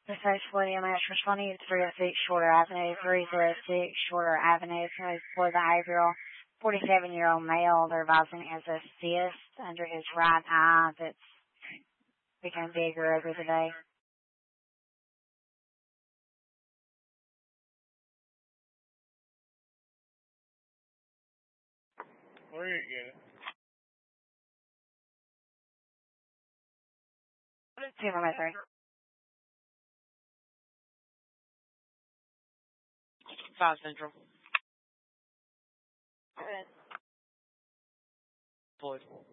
The first William Asher 306 Shorter Avenue, 306 Shorter Avenue, for the behavioral 47-year-old male. They're advising as a cyst under his right eye that's become bigger over the day. Where are you getting? 2 5 Central. Good. Floyd.